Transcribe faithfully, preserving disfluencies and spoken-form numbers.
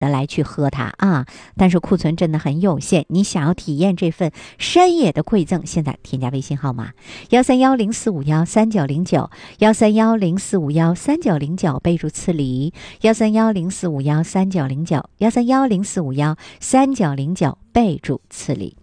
的来去喝它啊，但是库存真的很有限。你想要体验这份山野的馈赠，现在添加微信号码幺三幺零四五幺三九零九，幺三幺零四五幺三九零九，备注赐梨，幺三幺零四五幺三九零九，幺三幺零四五幺三九零九，备注赐梨。